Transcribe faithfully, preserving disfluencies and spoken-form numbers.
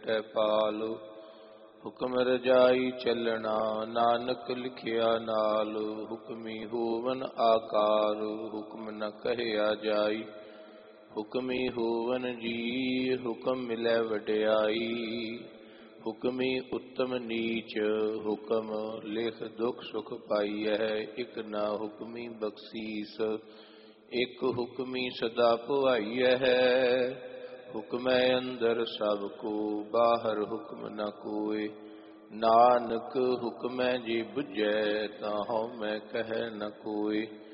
ਬੈਠੈ ਪਾਲ। ਹੁਕਮ ਰਜਾਈ ਚੱਲਣਾ ਨਾਨਕ ਲਿਖਿਆ ਨਾਲ। ਹੁਕਮੀ ਹੋਵਨ ਆਕਾਰ ਹੁਕਮ ਨ ਕਹਿਆ ਜਾਈ। ਹੁਕਮੀ ਹੋਵਨ ਜੀ ਹੁਕਮ ਮਿਲੈ ਵਡਿਆਈ। ਹੁਕਮੀ ਉੱਤਮ ਨੀਚ ਹੁਕਮ ਲਿਖ ਦੁਖ ਸੁਖ ਪਾਈਐ। ਇਕ ਨਾ ਹੁਕਮੀ ਬਖਸ਼ੀਸ ਇਕ ਹੁਕਮੀ ਸਦਾ ਭਵਾਈਐ। ਹੁਕਮੈ ਅੰਦਰ ਸਭ ਕੋ ਬਾਹਰ ਹੁਕਮ ਨ ਕੋਇ। ਨਾਨਕ ਹੁਕਮੈ ਜੇ ਬੁਝੈ ਤਾਂ ਹਉਮੈ ਕਹਿ ਨ ਕੋਇ।